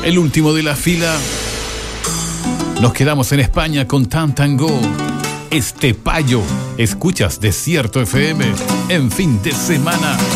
el último de la fila. Nos quedamos en España con Tantango. Este payo. Escuchas Desierto FM en fin de semana.